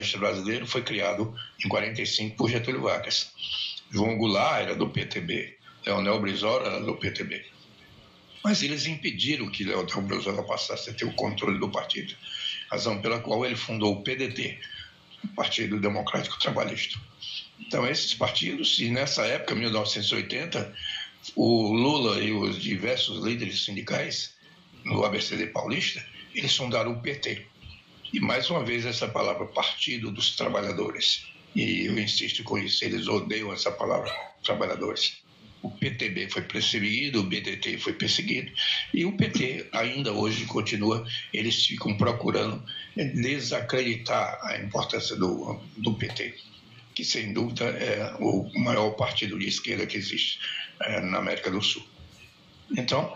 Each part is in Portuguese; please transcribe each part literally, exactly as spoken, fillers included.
Brasileiro foi criado em quarenta e cinco por Getúlio Vargas. João Goulart era do P T B, Leonel Brizola era do P T B. Mas eles impediram que Leonel Brizola passasse a ter o controle do partido, razão pela qual ele fundou o P D T, o Partido Democrático Trabalhista. Então, esses partidos, e nessa época, mil novecentos e oitenta, o Lula e os diversos líderes sindicais no A B C D paulista, eles fundaram o P T. E, mais uma vez, essa palavra Partido dos Trabalhadores. E eu insisto com isso, eles odeiam essa palavra, trabalhadores. O P T B foi perseguido, o B D T foi perseguido, e o P T ainda hoje continua, eles ficam procurando desacreditar a importância do, do P T, que sem dúvida é o maior partido de esquerda que existe é, na América do Sul. Então,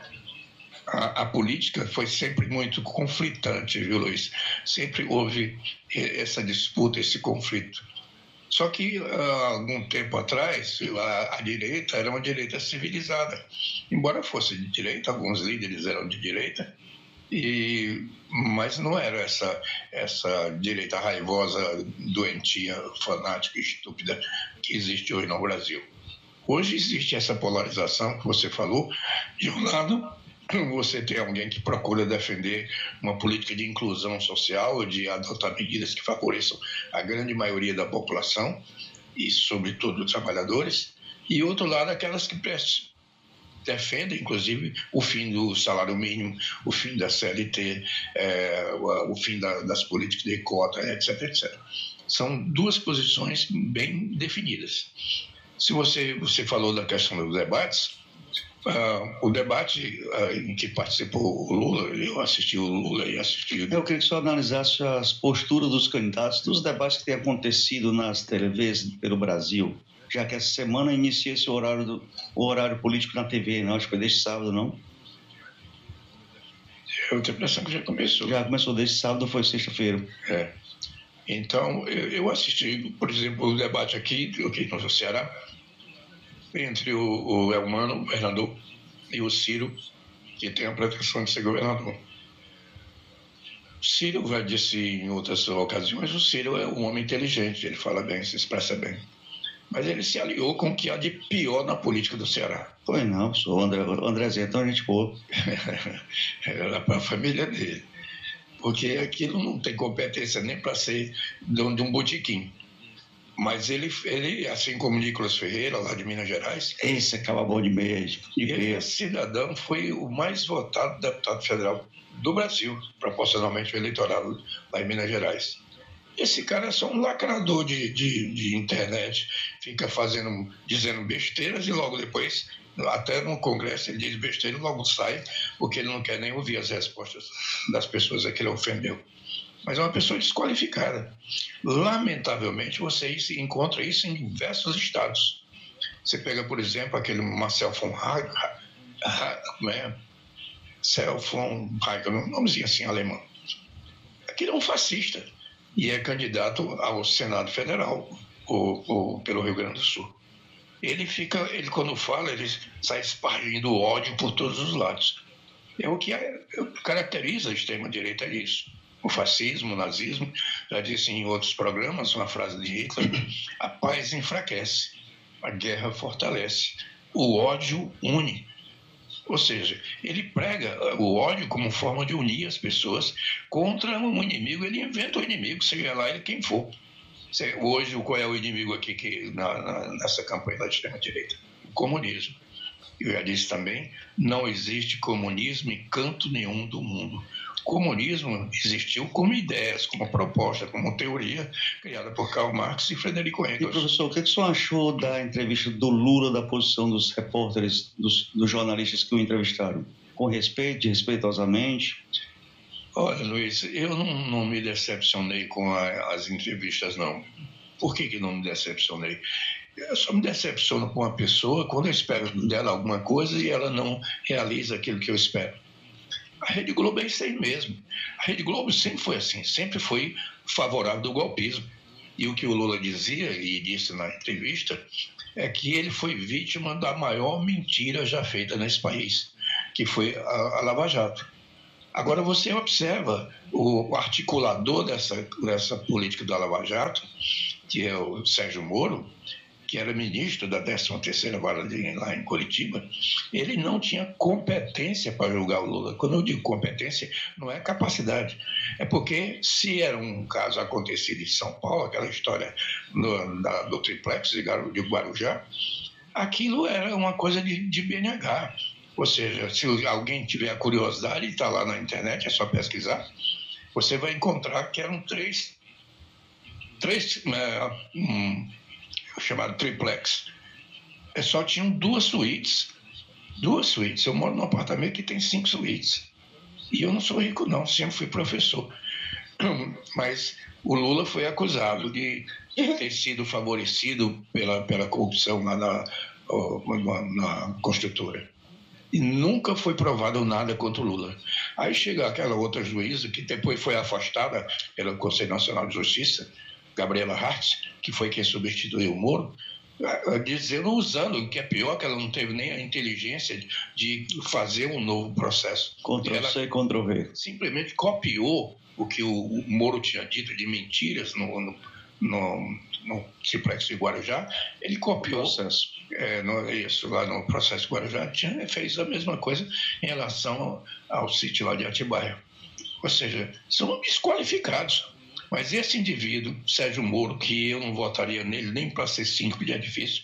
a, a política foi sempre muito conflitante, viu, Luiz? Sempre houve essa disputa, esse conflito. Só que, há algum tempo atrás, a, a direita era uma direita civilizada. Embora fosse de direita, alguns líderes eram de direita, e, mas não era essa, essa direita raivosa, doentia, fanática, estúpida que existe hoje no Brasil. Hoje existe essa polarização que você falou. De um lado, você tem alguém que procura defender uma política de inclusão social, de adotar medidas que favoreçam a grande maioria da população, e sobretudo os trabalhadores, e outro lado, aquelas que defendem, inclusive, o fim do salário mínimo, o fim da C L T, é, o fim da, das políticas de cota, etc, etcétera. São duas posições bem definidas. Se você, você falou da questão dos debates, Uh, o debate uh, em que participou o Lula, eu assisti o Lula e assisti... Eu queria que o senhor analisasse as posturas dos candidatos, dos debates que têm acontecido nas T Vs pelo Brasil, já que essa semana inicia esse horário, do, o horário político na T V, não? Acho que foi desde sábado, não? Eu tenho a impressão que já começou. Já começou desde sábado, foi sexta-feira. É. Então, eu, eu assisti, por exemplo, o debate aqui, aqui no Ceará, entre o, o Elmano, o governador, e o Ciro, que tem a pretensão de ser governador. O Ciro, já disse em outras ocasiões, o Ciro é um homem inteligente, ele fala bem, se expressa bem. Mas ele se aliou com o que há de pior na política do Ceará. Pois não, sou o André, Andrezinho, então a gente boa. Era para a família dele. Porque aquilo não tem competência nem para ser de um botequim. Mas ele, ele, assim como Nicolas Ferreira, lá de Minas Gerais... Esse acaba bom de mês. Ele, cidadão, foi o mais votado deputado federal do Brasil, proporcionalmente ao eleitorado lá em Minas Gerais. Esse cara é só um lacrador de, de, de internet, fica fazendo, dizendo besteiras e logo depois, até no Congresso, ele diz besteira e logo sai, porque ele não quer nem ouvir as respostas das pessoas a que ele ofendeu. Mas é uma pessoa desqualificada. Lamentavelmente, você encontra isso em diversos estados. Você pega, por exemplo, aquele Marcel von Hagen, né? Marcel von Hagen, um nomezinho assim alemão. Aquele é um fascista e é candidato ao Senado Federal ou, ou pelo Rio Grande do Sul. Ele fica, ele quando fala, ele sai espargindo ódio por todos os lados. É o que é, caracteriza a extrema-direita, é isso. O fascismo, o nazismo, já disse em outros programas, uma frase de Hitler, a paz enfraquece, a guerra fortalece, o ódio une. Ou seja, ele prega o ódio como forma de unir as pessoas contra um inimigo, ele inventa o inimigo, seja lá ele quem for. Hoje, qual é o inimigo aqui que, na, na, nessa campanha da extrema-direita? O comunismo. Eu já disse também, não existe comunismo em canto nenhum do mundo. O comunismo existiu como ideias, como proposta, como teoria criada por Karl Marx e Frederico Engels. E, professor, o que o senhor achou da entrevista do Lula, da posição dos repórteres, dos, dos jornalistas que o entrevistaram? Com respeito, respeitosamente? Olha, Luiz, eu não, não me decepcionei com a, as entrevistas, não. Por que que não me decepcionei? Eu só me decepciono com uma pessoa quando eu espero dela alguma coisa e ela não realiza aquilo que eu espero. A Rede Globo é isso aí mesmo. A Rede Globo sempre foi assim, sempre foi favorável do golpismo. E o que o Lula dizia, e disse na entrevista, é que ele foi vítima da maior mentira já feita nesse país, que foi a, a Lava Jato. Agora você observa o, o articulador dessa, dessa política da Lava Jato, que é o Sérgio Moro, que era ministro da décima terceira Vara lá em Curitiba, ele não tinha competência para julgar o Lula. Quando eu digo competência, não é capacidade. É porque, se era um caso acontecido em São Paulo, aquela história do, da, do triplex de Guarujá, aquilo era uma coisa de, de B N H. Ou seja, se alguém tiver a curiosidade, está lá na internet, é só pesquisar, você vai encontrar que eram três, três é, um, chamado triplex. É, só tinham duas suítes. Duas suítes. Eu moro num apartamento que tem cinco suítes. E eu não sou rico, não. Sempre fui professor. Mas o Lula foi acusado de ter sido favorecido pela, pela corrupção lá na, na, na construtora. E nunca foi provado nada contra o Lula. Aí chega aquela outra juíza, que depois foi afastada pelo Conselho Nacional de Justiça, Gabriela Hartz, que foi quem substituiu o Moro, dizendo, usando, o que é pior, que ela não teve nem a inteligência de fazer um novo processo. Ctrl-C e Ctrl-V. Simplesmente copiou o que o Moro tinha dito de mentiras no, no, no, no Triplex de Guarujá. Ele copiou processo. É, no, isso, lá no processo de Guarujá, tinha, fez a mesma coisa em relação ao, ao sítio lá de Atibaia. Ou seja, são desqualificados. Mas esse indivíduo, Sérgio Moro, que eu não votaria nele nem para ser síndico de edifício,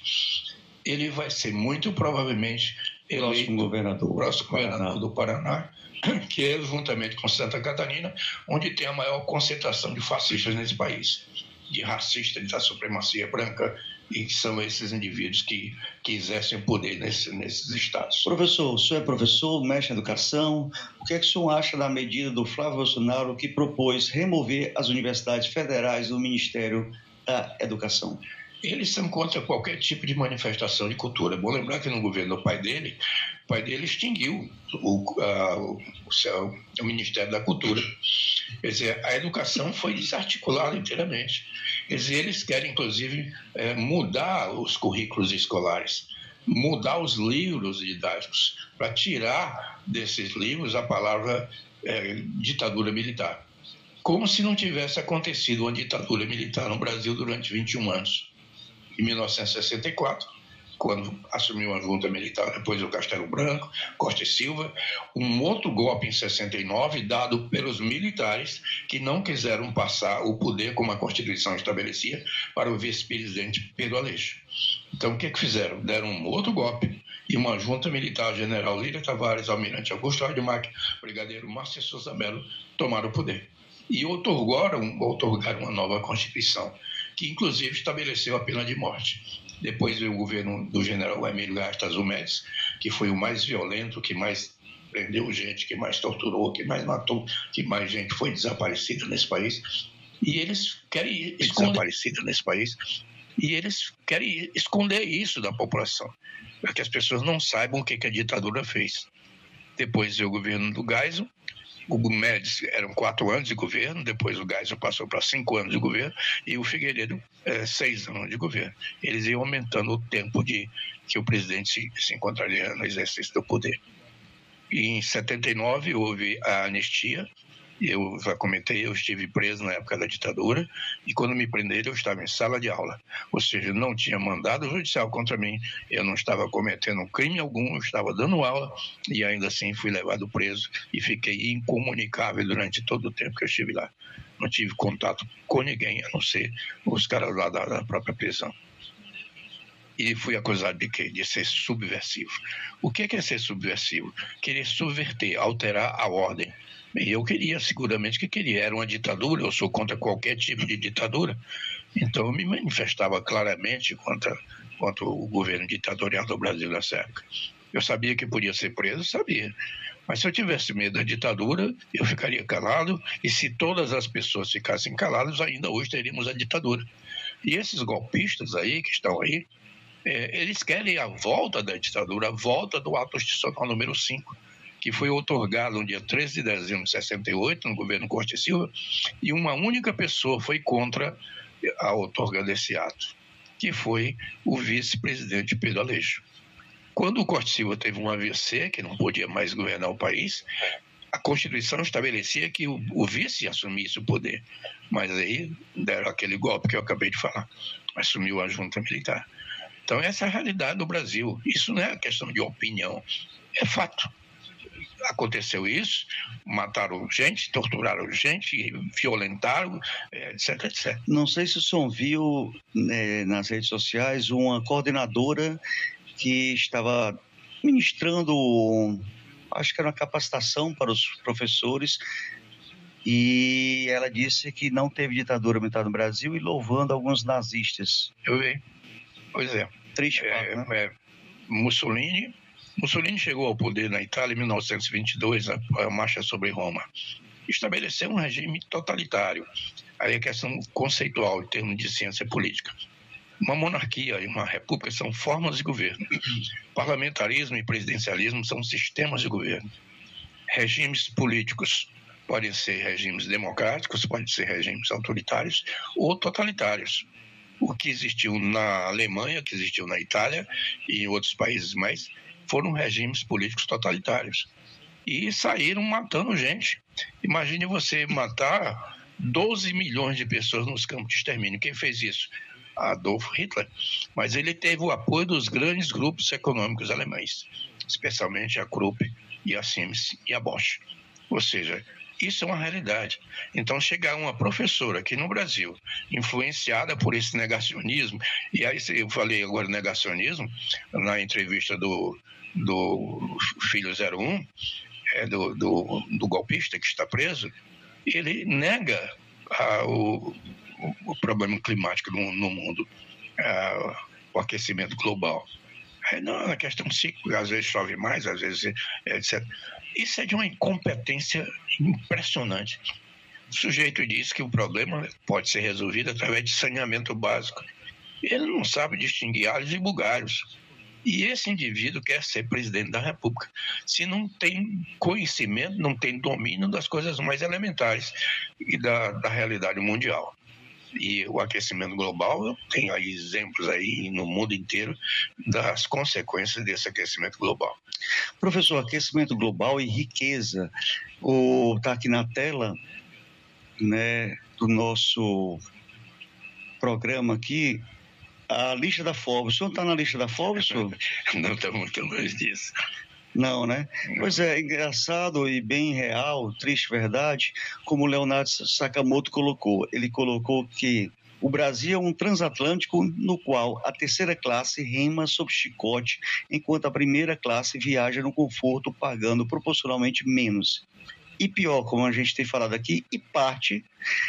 ele vai ser muito provavelmente eleito próximo governador, próximo governador do Paraná, que é juntamente com Santa Catarina, onde tem a maior concentração de fascistas nesse país, de racistas da supremacia branca, e que são esses indivíduos que, que exercem o poder nesse, nesses estados. Professor, o senhor é professor, mestre em educação. O que é que o senhor acha da medida do Flávio Bolsonaro que propôs remover as universidades federais do Ministério da Educação? Eles são contra qualquer tipo de manifestação de cultura. É bom lembrar que no governo do pai dele, o pai dele extinguiu o, a, o, o, o Ministério da Cultura. Quer dizer, a educação foi desarticulada inteiramente. Quer dizer, eles querem, inclusive, é, mudar os currículos escolares, mudar os livros didáticos, para tirar desses livros a palavra é, ditadura militar. Como se não tivesse acontecido uma ditadura militar no Brasil durante vinte e um anos. Em mil novecentos e sessenta e quatro, quando assumiu a junta militar, depois o Castelo Branco, Costa e Silva, um outro golpe em sessenta e nove, dado pelos militares que não quiseram passar o poder, como a Constituição estabelecia, para o vice-presidente Pedro Aleixo. Então, o que, que fizeram? Deram um outro golpe e uma junta militar, general Lírio Tavares, almirante Augusto Rademacher, brigadeiro Márcio Souza Melo, tomaram o poder. E outorgaram, outorgaram uma nova Constituição, que inclusive estabeleceu a pena de morte. Depois veio o governo do general Emílio Garrastazu Médici, que foi o mais violento, que mais prendeu gente, que mais torturou, que mais matou, que mais gente foi desaparecida nesse país. E eles querem esconder desaparecida nesse país. E eles querem esconder isso da população, para que as pessoas não saibam o que a ditadura fez. Depois veio o governo do Geisel. O Médici eram quatro anos de governo, depois o Geisel passou para cinco anos de governo e o Figueiredo é, seis anos de governo. Eles iam aumentando o tempo de que o presidente se, se encontraria no exercício do poder. E em setenta e nove houve a anistia. Eu já comentei, eu estive preso na época da ditadura e quando me prenderam eu estava em sala de aula. Ou seja, não tinha mandado judicial contra mim, eu não estava cometendo crime algum, eu estava dando aula e ainda assim fui levado preso e fiquei incomunicável durante todo o tempo que eu estive lá. Não tive contato com ninguém, a não ser os caras lá da, da própria prisão. E fui acusado de quê? De ser subversivo. O que é ser subversivo? Querer subverter, alterar a ordem. Bem, eu queria, seguramente que queria, era uma ditadura, eu sou contra qualquer tipo de ditadura, então eu me manifestava claramente contra, contra o governo ditatorial do Brasil nessa época. Eu sabia que podia ser preso, sabia, mas se eu tivesse medo da ditadura, eu ficaria calado, e se todas as pessoas ficassem caladas, ainda hoje teríamos a ditadura. E esses golpistas aí, que estão aí, é, eles querem a volta da ditadura, a volta do ato institucional número cinco, que foi outorgado no dia treze de dezembro de sessenta e oito, no governo Costa e Silva, e uma única pessoa foi contra a outorga desse ato, que foi o vice-presidente Pedro Aleixo. Quando o Costa e Silva teve um A V C, que não podia mais governar o país, A Constituição estabelecia que o, o vice assumisse o poder, mas aí deram aquele golpe que eu acabei de falar, assumiu a junta militar. Então essa é a realidade do Brasil. Isso não é questão de opinião, é fato. Aconteceu isso, mataram gente, torturaram gente, violentaram, etc, etcétera. Não sei se o senhor viu né, nas redes sociais uma coordenadora que estava ministrando, acho que era uma capacitação para os professores, e ela disse que não teve ditadura militar no Brasil e louvando alguns nazistas. Eu vi. Pois é. Triste é, fato, né? é, Mussolini... Mussolini chegou ao poder na Itália em mil novecentos e vinte e dois, a, a marcha sobre Roma. Estabeleceu um regime totalitário. Aí a questão conceitual em termos de ciência política. Uma monarquia e uma república são formas de governo. Parlamentarismo e presidencialismo são sistemas de governo. Regimes políticos podem ser regimes democráticos, podem ser regimes autoritários ou totalitários. O que existiu na Alemanha, o que existiu na Itália e em outros países mais, foram regimes políticos totalitários. E saíram matando gente. Imagine você matar doze milhões de pessoas nos campos de extermínio. Quem fez isso? Adolf Hitler. Mas ele teve o apoio dos grandes grupos econômicos alemães, especialmente a Krupp e a Siemens e a Bosch. Ou seja, isso é uma realidade. Então, chegar uma professora aqui no Brasil, influenciada por esse negacionismo, e aí eu falei agora negacionismo, na entrevista do, do Filho zero um, é, do, do, do golpista que está preso, ele nega a, o, o problema climático no, no mundo, a, o aquecimento global. É, não, é questão cíclica, às vezes chove mais, às vezes, etcétera. Isso é de uma incompetência impressionante. O sujeito diz que o problema pode ser resolvido através de saneamento básico. Ele não sabe distinguir alhos e bugalhos. E esse indivíduo quer ser presidente da República. Se não tem conhecimento, não tem domínio das coisas mais elementares e da, da realidade mundial. E o aquecimento global, tem aí exemplos aí no mundo inteiro das consequências desse aquecimento global. Professor, aquecimento global e riqueza. Está aqui na tela, né, do nosso programa aqui, a lista da Forbes. O senhor está na lista da Forbes, senhor? Não está muito longe disso. Não, né? Não. Pois é, engraçado e bem real, triste verdade, como o Leonardo Sakamoto colocou. Ele colocou que o Brasil é um transatlântico no qual a terceira classe rema sob chicote, enquanto a primeira classe viaja no conforto, pagando proporcionalmente menos. E pior, como a gente tem falado aqui, e parte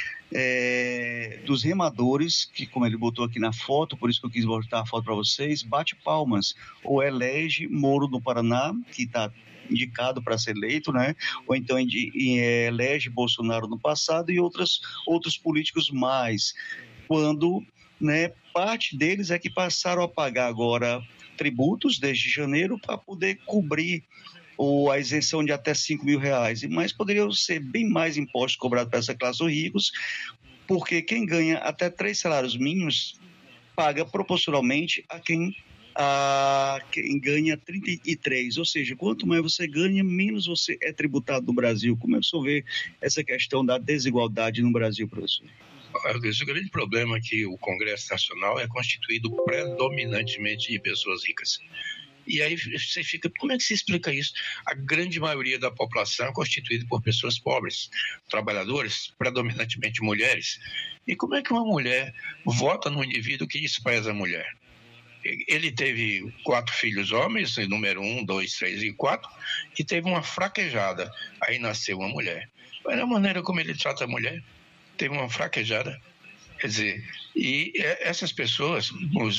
é, dos remadores, que como ele botou aqui na foto, por isso que eu quis botar a foto para vocês, bate palmas, ou elege Moro do Paraná, que está indicado para ser eleito, né? Ou então elege Bolsonaro no passado e outras, outros políticos mais, quando, né, parte deles é que passaram a pagar agora tributos desde janeiro para poder cobrir ou a isenção de até cinco mil reais, mas poderiam ser bem mais impostos cobrados para essa classe dos ricos, porque quem ganha até três salários mínimos paga proporcionalmente a quem, a quem ganha trinta e três, ou seja, quanto mais você ganha, menos você é tributado no Brasil. Como é que o senhor vê essa questão da desigualdade no Brasil, professor? O grande problema é que o Congresso Nacional é constituído predominantemente de pessoas ricas. E aí você fica, como é que se explica isso? A grande maioria da população é constituída por pessoas pobres, trabalhadores, predominantemente mulheres. E como é que uma mulher vota num indivíduo que despreza a mulher? Ele teve quatro filhos homens, número um, dois, três e quatro, e teve uma fraquejada. Aí nasceu uma mulher. Olha a maneira como ele trata a mulher. Teve uma fraquejada. Quer dizer, e essas pessoas,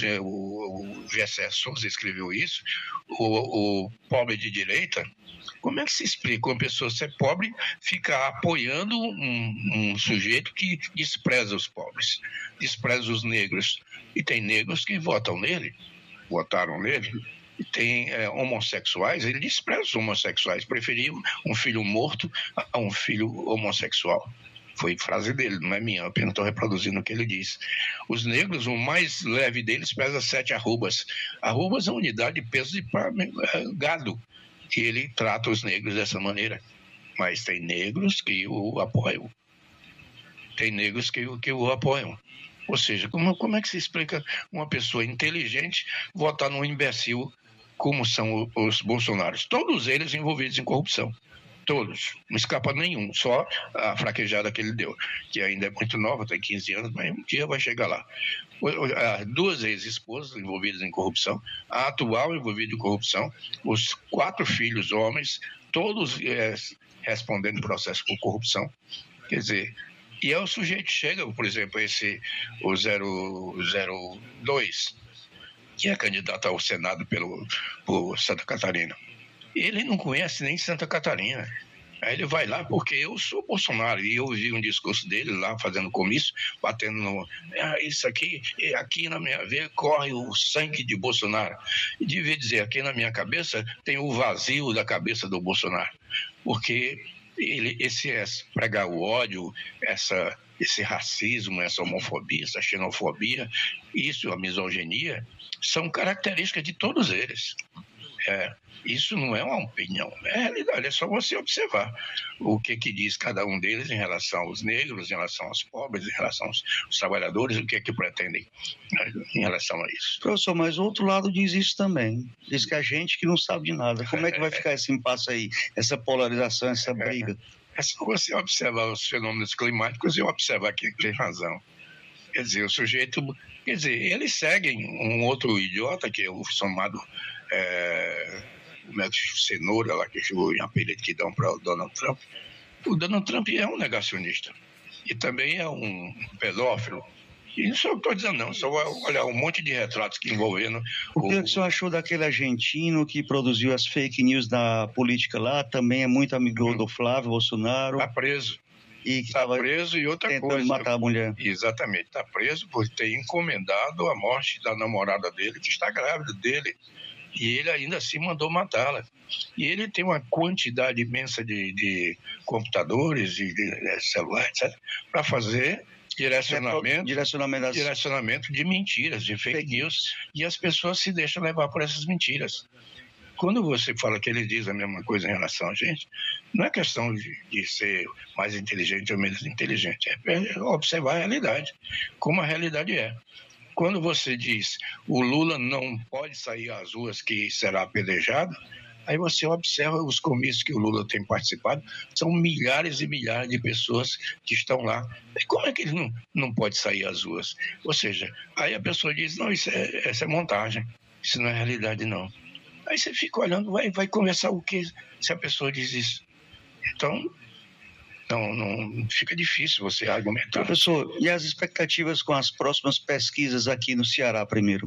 o Gessé Souza escreveu isso, o, o pobre de direita, como é que se explica uma pessoa ser pobre ficar apoiando um, um sujeito que despreza os pobres, despreza os negros? E tem negros que votam nele, votaram nele. E tem é, homossexuais, ele despreza os homossexuais, preferiu um filho morto a um filho homossexual. Foi frase dele, não é minha, eu apenas estou reproduzindo o que ele disse. Os negros, o mais leve deles pesa sete arrobas. Arrobas é uma unidade de peso de gado. E ele trata os negros dessa maneira. mas tem negros que o apoiam. Tem negros que, que o apoiam. Ou seja, como, como é que se explica uma pessoa inteligente votar num imbecil como são os bolsonaros? Todos eles envolvidos em corrupção. Todos. Não escapa nenhum. Só a fraquejada que ele deu, que ainda é muito nova, tem quinze anos, mas um dia vai chegar lá. Duas ex-esposas envolvidas em corrupção, a atual envolvida em corrupção, os quatro filhos homens, todos é, respondendo processo por corrupção. Quer dizer, e aí o sujeito chega, por exemplo, esse, o zero zero dois, que é candidato ao Senado pelo, por Santa Catarina. Ele não conhece nem Santa Catarina. Aí ele vai lá porque eu sou Bolsonaro e eu ouvi um discurso dele lá fazendo comício, batendo no... Ah, isso aqui, aqui na minha veia corre o sangue de Bolsonaro. E devia dizer, aqui na minha cabeça tem o vazio da cabeça do Bolsonaro. Porque ele, esse é pregar o ódio, essa, esse racismo, essa homofobia, essa xenofobia, isso, a misoginia, são características de todos eles. É, isso não é uma opinião, é realidade, é só você observar o que, que diz cada um deles em relação aos negros, em relação aos pobres, em relação aos, aos trabalhadores, o que é que pretendem em relação a isso. Professor, mas o outro lado diz isso também, diz que a gente que não sabe de nada. Como é que vai ficar esse impasse aí, essa polarização, essa briga? É, é só você observar os fenômenos climáticos e observar que tem razão. Quer dizer, o sujeito, quer dizer, eles seguem um outro idiota, que é o chamado é, cenoura, lá, que chegou em apelido que dão para o Donald Trump. O Donald Trump é um negacionista e também é um pedófilo. E isso eu estou dizendo, não, só olhar um monte de retratos que envolvendo... O que, o... que o senhor achou daquele argentino que produziu as fake news da política lá, também é muito amigo hum. do Flávio Bolsonaro? Está preso. E que está preso e outra tentando coisa. matar a mulher. Exatamente, está preso por ter encomendado a morte da namorada dele, que está grávida dele. E ele ainda assim mandou matá-la. E ele tem uma quantidade imensa de, de computadores e de, de celulares, etcétera, para fazer direcionamento, direcionamento, das... direcionamento de mentiras, de fake news. E as pessoas se deixam levar por essas mentiras. Quando você fala que ele diz a mesma coisa em relação a gente, não é questão de, de ser mais inteligente ou menos inteligente, é observar a realidade, como a realidade é. Quando você diz o Lula não pode sair às ruas que será apedrejado, aí você observa os comícios que o Lula tem participado, são milhares e milhares de pessoas que estão lá. E como é que ele não, não pode sair às ruas? Ou seja, aí a pessoa diz, não, isso é, essa é montagem, isso não é realidade não. Aí você fica olhando, vai, vai conversar o que se a pessoa diz isso? Então, não, não fica difícil você argumentar. Professor, e as expectativas com as próximas pesquisas aqui no Ceará primeiro?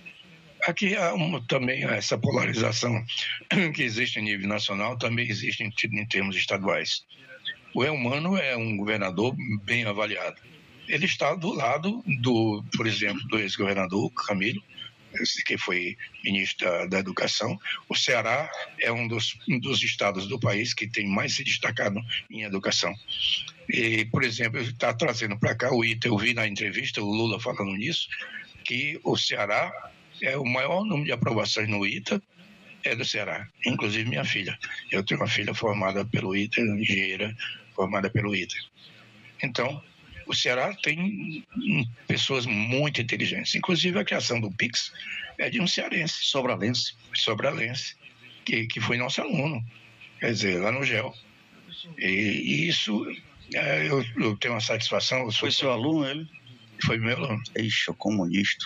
Aqui há uma, também essa polarização que existe em nível nacional, também existe em, em termos estaduais. O Elmano é um governador bem avaliado. Ele está do lado, do, por exemplo, do ex-governador Camilo, que foi ministro da, da Educação. O Ceará é um dos, um dos estados do país que tem mais se destacado em educação. E, por exemplo, ele está trazendo para cá o I T A, eu vi na entrevista o Lula falando nisso, que o Ceará é o maior número de aprovações no I T A, é do Ceará, inclusive minha filha. Eu tenho uma filha formada pelo I T A, engenheira formada pelo I T A. Então, o Ceará tem pessoas muito inteligentes. Inclusive, a criação do Pix é de um cearense. Sobralense. Sobralense, que, que foi nosso aluno. Quer dizer, lá no G E L. E, e isso, é, eu, eu tenho uma satisfação. Eu sou... Foi seu aluno, ele? Foi meu aluno. Ixi, comunista.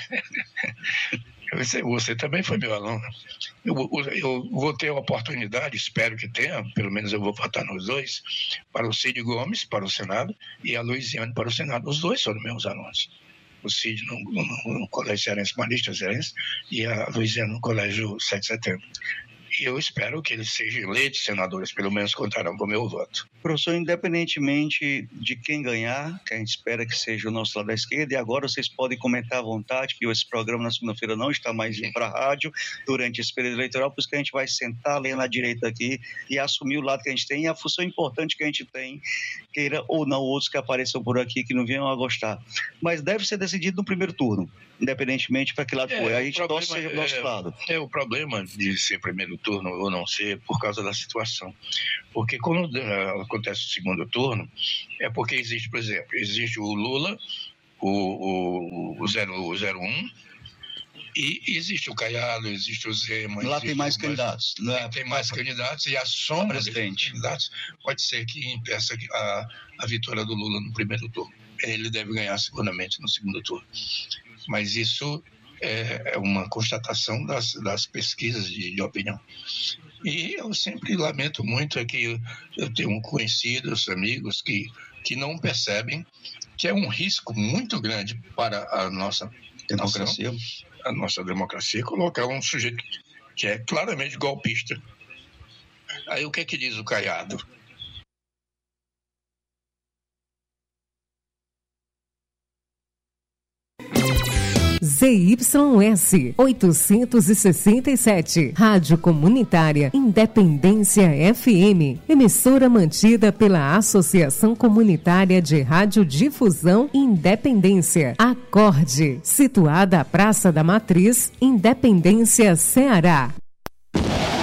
Você, você também foi meu aluno. Eu, eu, eu vou ter a oportunidade, espero que tenha, pelo menos eu vou votar nos dois, para o Cid Gomes, para o Senado, e a Luiziane para o Senado. Os dois foram meus alunos. O Cid no, no, no Colégio Cearense, Marista Cearense, e a Luiziane no Colégio sete de setembro. E eu espero que eles sejam eleitos senadores, pelo menos contarão com o meu voto. Professor, independentemente de quem ganhar, que a gente espera que seja o nosso lado da esquerda, e agora vocês podem comentar à vontade, que esse programa na segunda-feira não está mais indo para a rádio durante esse período eleitoral, por isso que a gente vai sentar, ler na direita aqui e assumir o lado que a gente tem e a função importante que a gente tem, queira ou não outros que apareçam por aqui que não venham a gostar. Mas deve ser decidido no primeiro turno, independentemente para que lado é, for. A gente problema, torce seja do nosso é, lado. É, o problema de ser primeiro turno ou não ser por causa da situação. Porque quando uh, acontece o segundo turno, é porque existe, por exemplo, existe o Lula, o, o, o, zero, o zero um, e existe o Caiado, existe o Zema. Lá tem mais candidatos. Né? Tem mais candidatos e a soma de candidatos pode ser que impeça a, a vitória do Lula no primeiro turno. Ele deve ganhar seguramente no segundo turno. Mas isso é uma constatação das, das pesquisas de, de opinião. E eu sempre lamento muito é que eu, eu tenho conhecidos, amigos, que, que não percebem que é um risco muito grande para a nossa democracia. a nossa democracia, colocar um sujeito que é claramente golpista. Aí o que é que diz o Caiado? Z Y S oitocentos e sessenta e sete, Rádio Comunitária Independência F M, emissora mantida pela Associação Comunitária de Radiodifusão Independência, Acorde, situada à Praça da Matriz, Independência, Ceará.